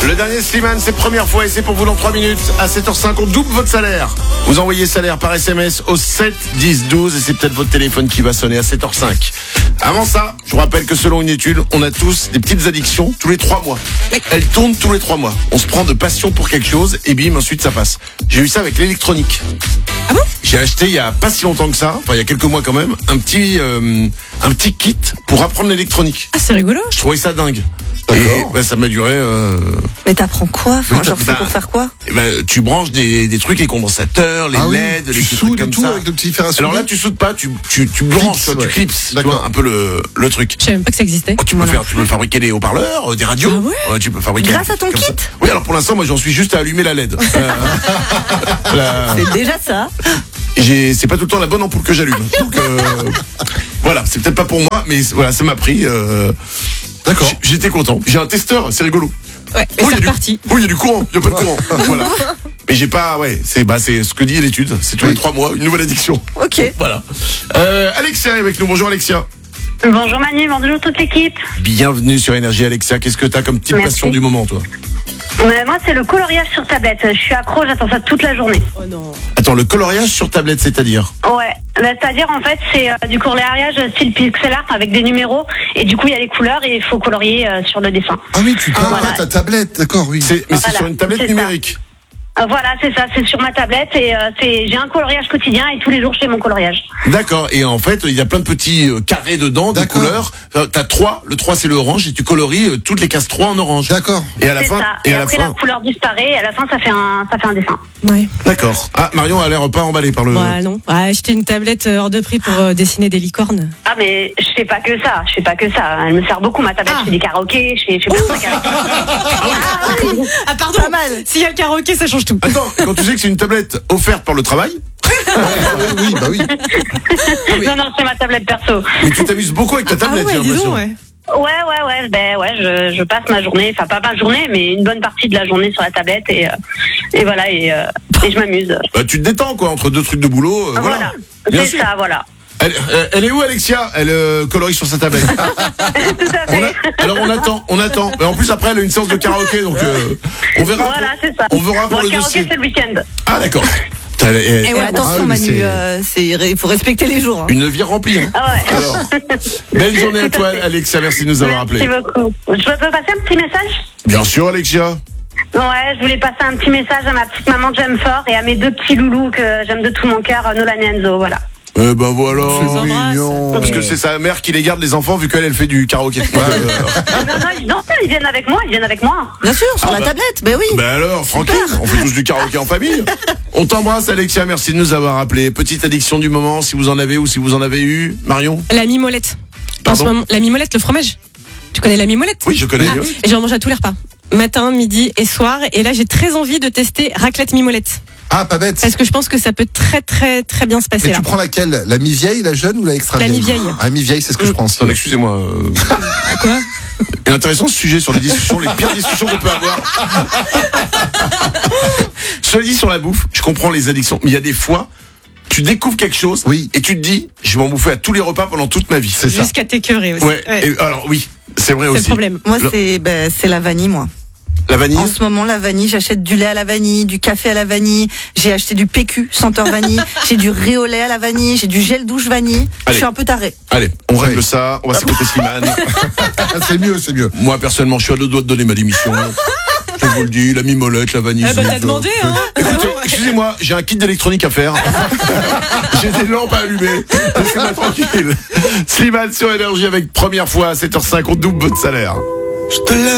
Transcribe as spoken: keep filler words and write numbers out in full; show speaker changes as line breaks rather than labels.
Le dernier Slimane, c'est première fois et c'est pour vous dans trois minutes. À sept heures cinq, on double votre salaire. Vous envoyez salaire par S M S au sept dix douze et c'est peut-être votre téléphone qui va sonner à sept heures cinq. Avant ça, je vous rappelle que selon une étude, on a tous des petites addictions tous les trois mois. Elles tournent tous les trois mois. On se prend de passion pour quelque chose et bim, ensuite ça passe. J'ai eu ça avec l'électronique.
Ah bon ?
J'ai acheté il y a pas si longtemps que ça, enfin il y a quelques mois quand même, un petit euh, un petit kit pour apprendre l'électronique.
Ah, c'est rigolo.
Je trouvais ça dingue. Et bah, ça m'a duré. Euh...
Mais t'apprends quoi ? Enfin,
Mais
genre,
t'as-
c'est pour faire quoi ?
Eh ben, tu branches des, des trucs, les condensateurs, les
Ah oui,
L E D,
tu
les
soudes
trucs
et
comme
tout
ça.
avec le petit fer à souder.
Alors là, tu soudes pas, tu tu tu branches,
Clips,
tu
ouais.
clips, tu
D'accord.
vois, un peu le le truc.
Je savais même pas que ça existait.
Oh, tu peux faire, tu peux fabriquer des haut-parleurs, euh, des radios.
Ah ouais
tu peux fabriquer.
Grâce à ton
comme
kit
ça. Oui, alors pour l'instant, moi, j'en suis juste à allumer la L E D. Euh, la-
C'est déjà ça.
j'ai, c'est pas tout le temps la bonne ampoule que j'allume. Donc euh, voilà, c'est peut-être pas pour moi, mais voilà, ça m'a pris. Euh,
D'accord.
j- J'étais content. J'ai un testeur, c'est rigolo.
Ouais, et
Oh,
c'est
il y a du-
reparti.
Oui, il y a du courant, il y a pas de courant. Voilà. Mais j'ai pas, ouais, c'est bah c'est ce que dit l'étude. C'est tous les trois mois une nouvelle addiction.
Ok.
Voilà. Euh, Alexia est avec nous. Bonjour Alexia.
Bonjour Manu, bonjour toute l'équipe.
Bienvenue sur Énergie Alexia. Qu'est-ce que t'as comme petite
Merci.
passion du moment, toi?
Euh, moi, c'est le coloriage sur tablette. Je suis accro, j'attends ça toute la journée.
Oh non.
Attends, le coloriage sur tablette, c'est-à-dire?
Ouais, bah, c'est-à-dire en fait, c'est euh, du coloriage style pixel art avec des numéros et du coup il y a les couleurs et il faut colorier euh, sur le dessin.
Ah oui, tu parles
voilà.
à ta tablette, d'accord, oui.
C'est, mais c'est
Voilà,
sur une tablette
c'est ça.
numérique.
Euh, voilà, c'est ça, c'est sur ma tablette et euh, c'est j'ai un coloriage quotidien et tous les jours je fais mon coloriage.
D'accord. Et en fait, il y a plein de petits euh, carrés dedans, des
D'accord.
couleurs. Euh, T'as trois. Le trois, c'est le orange et tu colories euh, toutes les cases trois en orange.
D'accord.
Et à la
C'est
fin,
ça.
et
Et,
à la
après
fin.
la couleur disparaît et à la fin ça fait un ça fait un dessin.
Ouais.
D'accord. Ah, Marion a l'air pas emballée par le.
Ouais, non. Ouais, acheter une tablette euh, hors de prix pour euh, dessiner des licornes.
Ah mais je fais pas que ça, je fais pas que ça. Elle me sert beaucoup ma tablette.
Ah.
Je fais des karaokés, je fais je fais plein de trucs avec.
Ah, pardon.
Pas mal.
S'il y a le karaoké, ça change tout.
Attends, quand tu sais que c'est une tablette offerte par le travail,
Ah oui, oui, bah oui.
Non non, c'est ma tablette perso.
mais tu t'amuses beaucoup avec ta
Ah
tablette,
ouais,
j'ai
dis
l'impression.
donc, ouais.
Ouais, ouais, ouais, ben ouais, je, je passe ma journée, enfin pas ma journée, mais une bonne partie de la journée sur la tablette et, euh, et voilà, et, euh, et je m'amuse.
Bah, tu te détends, quoi, entre deux trucs de boulot. euh, voilà.
Voilà,
Bien
c'est
sûr.
ça, voilà.
Elle, euh, elle est où, Alexia? Elle euh, colorie sur sa tablette.
Tout à
On
fait.
a- alors on attend, on attend. Mais en plus après elle a une séance de karaoké, donc euh, on verra.
Voilà, c'est ça.
On verra pour
Bon,
le
karaoké,
dossier.
c'est le week-end.
Ah d'accord. T'as, euh,
Et ouais, attention,
Ah oui, mais
Manu,
c'est-
euh, c'est, il faut respecter les jours. hein.
Une vie remplie. Hein.
Ah ouais.
Alors, belle journée à toi, Alexia. Merci de nous avoir
Merci
appelés.
beaucoup. Je peux passer un petit message?
Bien sûr, Alexia.
Ouais, je voulais passer un petit message à ma petite maman que j'aime fort et à mes deux petits loulous que j'aime de tout mon cœur, Nolan et Enzo, voilà.
Eh ben voilà.
C'est mignon.
Parce que c'est sa mère qui les garde les enfants vu qu'elle elle fait du karaoké.
non, non, ils, non, ils viennent avec moi, ils viennent avec moi.
Bien sûr, sur
Ah
la
bah.
tablette, ben oui.
Ben alors, tranquille, on fait tous du karaoké en famille. On t'embrasse, Alexia, merci de nous avoir appelés. Petite addiction du moment, si vous en avez ou si vous en avez eu. Marion?
La mimolette. En
Pardon
ce moment, la mimolette, le fromage. Tu connais la mimolette?
Oui, je connais.
Ah, et j'en mange à tous les repas. Matin, midi et soir. Et là, j'ai très envie de tester raclette mimolette.
Ah, pas bête.
Parce que je pense que ça peut très, très, très bien se passer
Mais
là.
tu prends laquelle? La mi-vieille, la jeune ou la extra vieille?
La mi-vieille.
Ah, mi-vieille, c'est ce que je pense.
Attends, excusez-moi. euh,
Quoi?
C'est intéressant ce sujet sur les discussions, les pires discussions qu'on peut avoir. Je te le dis sur la bouffe, je comprends les addictions, mais il y a des fois, tu découvres quelque chose
Oui.
et tu te dis, je vais m'en bouffer à tous les repas pendant toute ma vie.
C'est ça.
Jusqu'à t'écœurer aussi.
Ouais.
Ouais.
Et alors oui, c'est vrai
C'est le
aussi.
problème.
Moi,
Le-
c'est, ben, c'est la vanille, moi.
La vanille.
En ce moment, la vanille, j'achète du lait à la vanille, du café à la vanille, j'ai acheté du P Q senteur vanille, j'ai du réolait à la vanille, j'ai du gel douche vanille. Je
Allez.
suis un peu tarée.
Allez, on règle
Ouais.
ça. On va s'écouter Slimane.
Ah, c'est mieux, c'est mieux.
Moi personnellement, je suis à deux doigts de donner ma démission. Je vous le dis, la mimolette, la vanille.
Eh ben, t'as
zut.
demandé, hein?
Écoutez, excusez-moi, j'ai un kit d'électronique à faire. J'ai des lampes à allumer. Laissez-moi tranquille. Slimane sur Énergie avec première fois à sept heures cinq, on double votre salaire. Je te laisse.